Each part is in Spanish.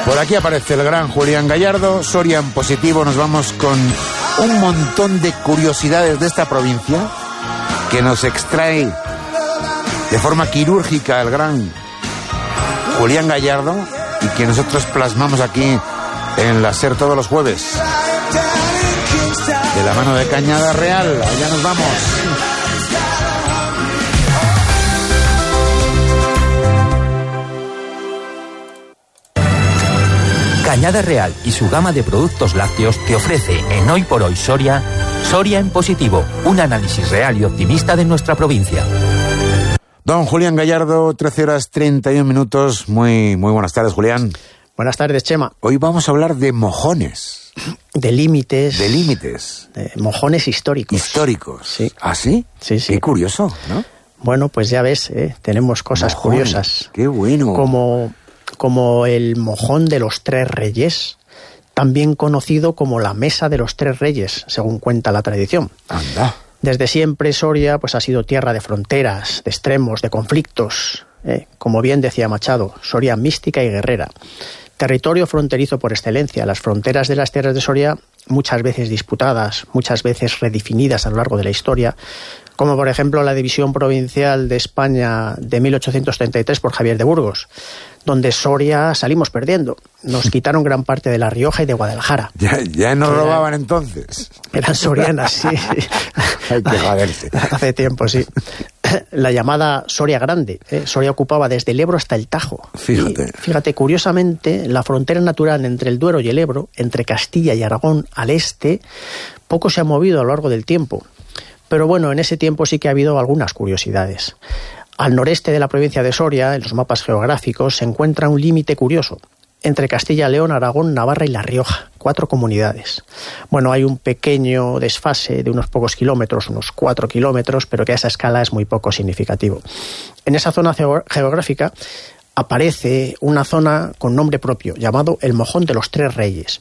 Por aquí aparece el gran Julián Gallardo. Soria en positivo. Nos vamos con un montón de curiosidades de esta provincia que nos extrae de forma quirúrgica el gran Julián Gallardo y que nosotros plasmamos aquí en la SER todos los jueves. De la mano de Cañada Real. Allá nos vamos. Cañada Real y su gama de productos lácteos te ofrece en Hoy por Hoy Soria, Soria en positivo, un análisis real y optimista de nuestra provincia. Don Julián Gallardo, 13:31. Muy buenas tardes, Julián. Buenas tardes, Chema. Hoy vamos a hablar de mojones. De límites. De límites. De mojones históricos. Históricos. Sí. ¿Ah, sí? Sí, sí. Qué curioso, ¿no? Bueno, pues ya ves, tenemos cosas Mojones. curiosas. Qué bueno. Como el mojón de los tres reyes, también conocido como la mesa de los tres reyes, según cuenta la tradición. Anda. Desde siempre Soria pues ha sido tierra de fronteras, de extremos, de conflictos. Como bien decía Machado, Soria mística y guerrera. Territorio fronterizo por excelencia. Las fronteras de las tierras de Soria, muchas veces disputadas, muchas veces redefinidas a lo largo de la historia, como por ejemplo la división provincial de España de 1833 por Javier de Burgos, donde Soria salimos perdiendo. Nos quitaron gran parte de La Rioja y de Guadalajara. Ya nos robaban entonces. Eran sorianas, sí. Hay que joderse. Hace tiempo, sí. La llamada Soria Grande. Soria ocupaba desde el Ebro hasta el Tajo. Fíjate. Y, fíjate, curiosamente, la frontera natural entre el Duero y el Ebro, entre Castilla y Aragón al este, poco se ha movido a lo largo del tiempo. Pero bueno, en ese tiempo sí que ha habido algunas curiosidades. Al noreste de la provincia de Soria, en los mapas geográficos, se encuentra un límite curioso entre Castilla, León, Aragón, Navarra y La Rioja, 4 comunidades. Bueno, hay un pequeño desfase de unos pocos kilómetros, unos 4 kilómetros, pero que a esa escala es muy poco significativo. En esa zona geográfica aparece una zona con nombre propio, llamado el Mojón de los Tres Reyes.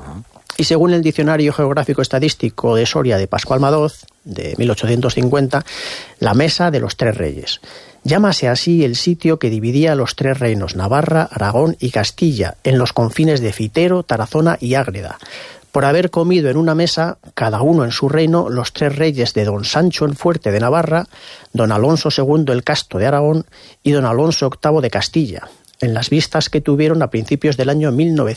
Y según el Diccionario Geográfico Estadístico de Soria de Pascual Madoz, de 1850, la Mesa de los Tres Reyes. Llámase así el sitio que dividía los tres reinos, Navarra, Aragón y Castilla, en los confines de Fitero, Tarazona y Ágreda, por haber comido en una mesa, cada uno en su reino, los tres reyes de don Sancho el Fuerte de Navarra, don Alonso II el Casto de Aragón y don Alonso VIII de Castilla, en las vistas que tuvieron a principios del año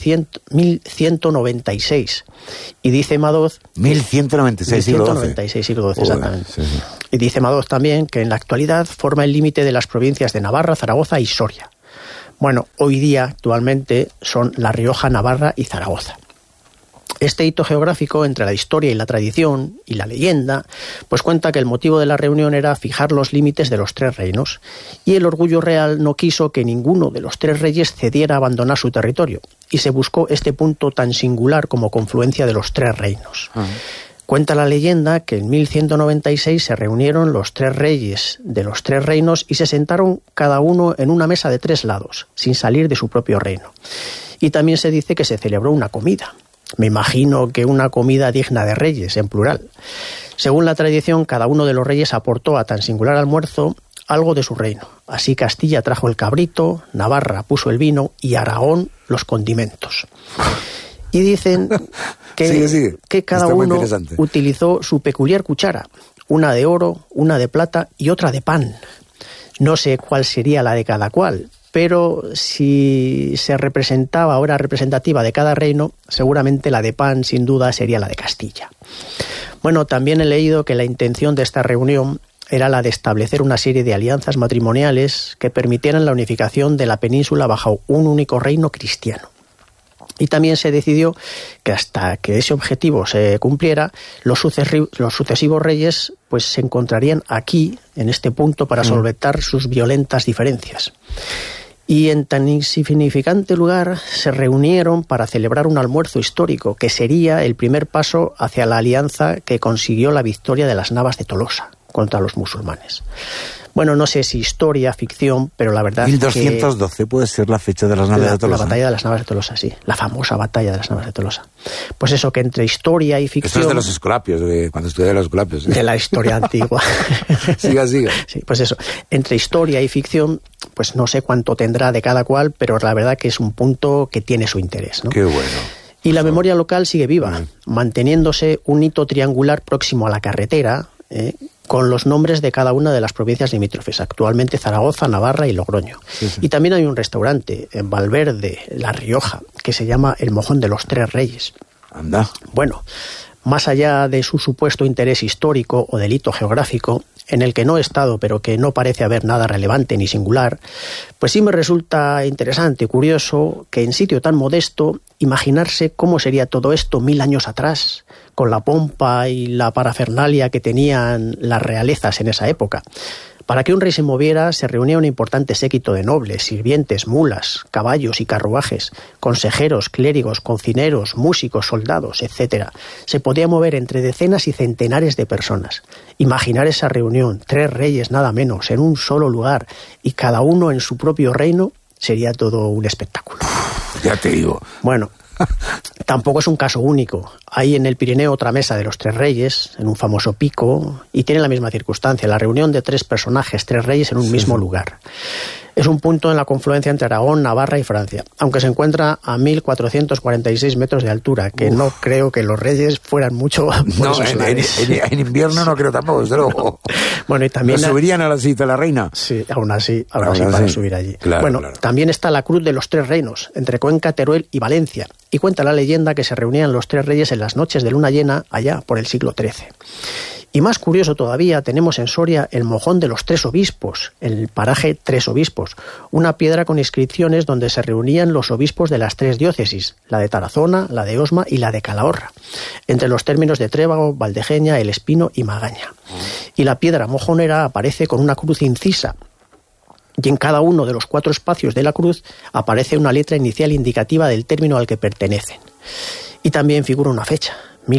1196. Y dice Madoz... 1196, siglo XII. Siglo XII, exactamente. Sí. Y dice Madoz también que en la actualidad forma el límite de las provincias de Navarra, Zaragoza y Soria. Bueno, hoy día, actualmente, son La Rioja, Navarra y Zaragoza. Este hito geográfico entre la historia y la tradición y la leyenda, pues cuenta que el motivo de la reunión era fijar los límites de los tres reinos, y el orgullo real no quiso que ninguno de los tres reyes cediera a abandonar su territorio, y se buscó este punto tan singular como confluencia de los tres reinos. Cuenta la leyenda que en 1196 se reunieron los tres reyes de los tres reinos y se sentaron cada uno en una mesa de 3 lados, sin salir de su propio reino. Y también se dice que se celebró una comida. Me imagino que una comida digna de reyes, en plural. Según la tradición, cada uno de los reyes aportó a tan singular almuerzo algo de su reino. Así Castilla trajo el cabrito, Navarra puso el vino y Aragón los condimentos. Y dicen que cada uno utilizó su peculiar cuchara, una de oro, una de plata y otra de pan. No sé cuál sería la de cada cual, pero si se representaba o era representativa de cada reino, seguramente la de pan sin duda sería la de Castilla. Bueno, también he leído que la intención de esta reunión era la de establecer una serie de alianzas matrimoniales que permitieran la unificación de la península bajo un único reino cristiano. Y también se decidió que hasta que ese objetivo se cumpliera, los sucesivos reyes pues se encontrarían aquí, en este punto, para solventar sus violentas diferencias. Y en tan insignificante lugar se reunieron para celebrar un almuerzo histórico, que sería el primer paso hacia la alianza que consiguió la victoria de las Navas de Tolosa, contra los musulmanes. Bueno, no sé si historia, ficción, pero la verdad 1212 que puede ser la fecha de las naves de Tolosa. La batalla de las naves de Tolosa, sí. La famosa batalla de las naves de Tolosa. Pues eso, que entre historia y ficción... Esto es de los escolapios, cuando estudié los escolapios. De la historia antigua. Siga. Sí, pues eso. Entre historia y ficción, pues no sé cuánto tendrá de cada cual, pero la verdad que es un punto que tiene su interés, ¿no? Qué bueno. Y la memoria local sigue viva, manteniéndose un hito triangular próximo a la carretera, con los nombres de cada una de las provincias limítrofes, actualmente Zaragoza, Navarra y Logroño. Sí. Y también hay un restaurante en Valverde, La Rioja, que se llama El Mojón de los Tres Reyes. Anda. Bueno, más allá de su supuesto interés histórico o delito geográfico, en el que no he estado, pero que no parece haber nada relevante ni singular, pues sí me resulta interesante y curioso que en sitio tan modesto imaginarse cómo sería todo esto 1000 años atrás, con la pompa y la parafernalia que tenían las realezas en esa época. Para que un rey se moviera, se reunía un importante séquito de nobles, sirvientes, mulas, caballos y carruajes, consejeros, clérigos, cocineros, músicos, soldados, etc. Se podía mover entre decenas y centenares de personas. Imaginar esa reunión, 3 reyes nada menos, en un solo lugar, y cada uno en su propio reino, sería todo un espectáculo. Ya te digo. Bueno, tampoco es un caso único. Hay en el Pirineo otra mesa de los 3 reyes, en un famoso pico, y tiene la misma circunstancia, la reunión de 3 personajes, 3 reyes en un mismo lugar. Es un punto en la confluencia entre Aragón, Navarra y Francia, aunque se encuentra a 1.446 metros de altura, que no creo que los reyes fueran mucho por esos lares. En invierno no creo tampoco, desde luego. Bueno, y también ¿no subirían a la cita de la reina? Sí, aún así para subir allí. Claro, bueno, claro. También está la Cruz de los 3 Reinos, entre Cuenca, Teruel y Valencia, y cuenta la leyenda que se reunían los 3 reyes en las noches de luna llena allá por el siglo XIII. Y más curioso todavía, tenemos en Soria el Mojón de los 3 Obispos, el paraje 3 Obispos, una piedra con inscripciones donde se reunían los obispos de las 3 diócesis, la de Tarazona, la de Osma y la de Calahorra, entre los términos de Trébago, Valdejeña, El Espino y Magaña. Y la piedra mojonera aparece con una cruz incisa, y en cada uno de los 4 espacios de la cruz aparece una letra inicial indicativa del término al que pertenecen. Y también figura una fecha,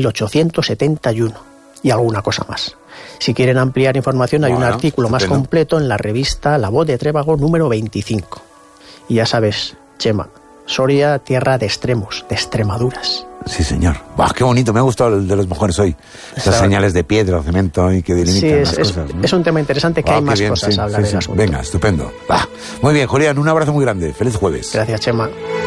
1871. Y alguna cosa más. Si quieren ampliar información, hay un artículo más completo en la revista La Voz de Trébago número 25. Y ya sabes, Chema, Soria, tierra de extremos, de extremaduras. Sí, señor. ¡Bah, qué bonito! Me ha gustado el de los mojones hoy. Esas señales de piedra, cemento y que delimitan las cosas, ¿no? Es un tema interesante que hay más cosas a hablar del asunto. Venga, estupendo. Bah. Muy bien, Julián, un abrazo muy grande. Feliz jueves. Gracias, Chema.